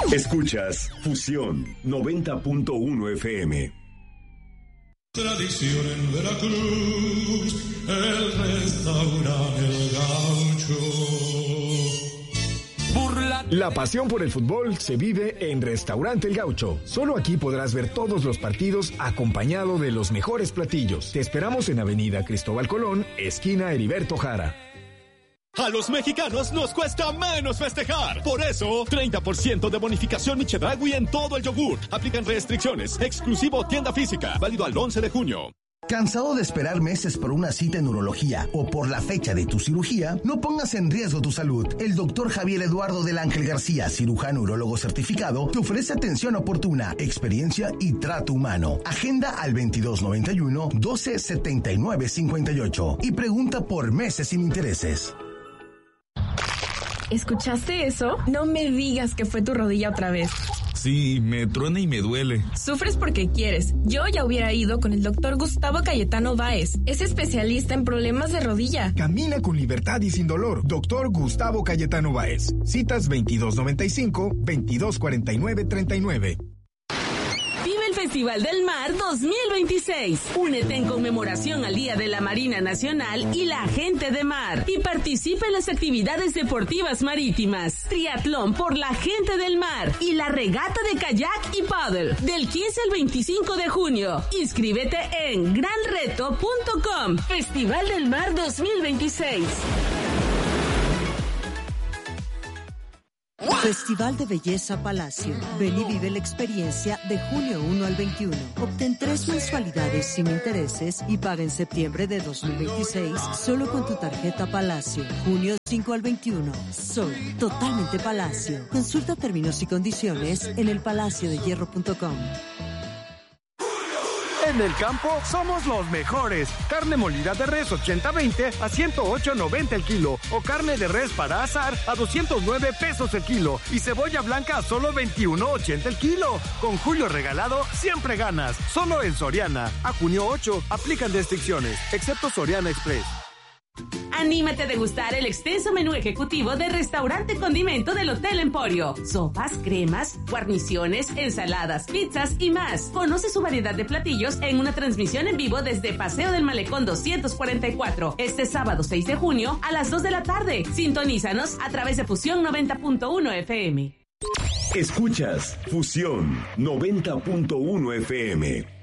Escuchas Fusión 90.1 FM. Tradición en Veracruz, el restaurante El Gaucho. La pasión por el fútbol se vive en Restaurante El Gaucho. Solo aquí podrás ver todos los partidos acompañado de los mejores platillos. Te esperamos en Avenida Cristóbal Colón, esquina Heriberto Jara. A los mexicanos nos cuesta menos festejar. Por eso, 30% de bonificación Chedraui en todo el yogur. Aplican restricciones. Exclusivo tienda física. Válido al 11 de junio. ¿Cansado de esperar meses por una cita en urología o por la fecha de tu cirugía? No pongas en riesgo tu salud. El doctor Javier Eduardo del Ángel García, cirujano urólogo certificado, te ofrece atención oportuna, experiencia y trato humano. Agenda al 2291-127958 y pregunta por meses sin intereses. ¿Escuchaste eso? No me digas que fue tu rodilla otra vez. Sí, me truena y me duele. Sufres porque quieres. Yo ya hubiera ido con el doctor Gustavo Cayetano Báez. Es especialista en problemas de rodilla. Camina con libertad y sin dolor. Doctor Gustavo Cayetano Báez. Citas 2295-2249-39. Festival del Mar 2026. Únete en conmemoración al Día de la Marina Nacional y la Gente de Mar y participa en las actividades deportivas marítimas, triatlón por la Gente del Mar y la regata de kayak y paddle del 15 al 25 de junio. Inscríbete en granreto.com. Festival del Mar 2026. Festival de Belleza Palacio. Ven y vive la experiencia de junio 1 al 21. Obtén 3 mensualidades sin intereses y paga en septiembre de 2026 solo con tu tarjeta Palacio. Junio 5 al 21. Soy totalmente Palacio. Consulta términos y condiciones en elpalaciodehierro.com. En el campo somos los mejores. Carne molida de res 80-20 a 108.90 el kilo. O carne de res para asar a 209 pesos el kilo. Y cebolla blanca a solo 21.80 el kilo. Con Julio Regalado siempre ganas. Solo en Soriana. A junio 8 aplican restricciones, excepto Soriana Express. Anímate a degustar el extenso menú ejecutivo de Restaurante Condimento del Hotel Emporio. Sopas, cremas, guarniciones, ensaladas, pizzas y más. Conoce su variedad de platillos en una transmisión en vivo desde Paseo del Malecón 244. Este sábado 6 de junio a las 2 de la tarde. Sintonízanos a través de Fusión 90.1 FM. Escuchas Fusión 90.1 FM.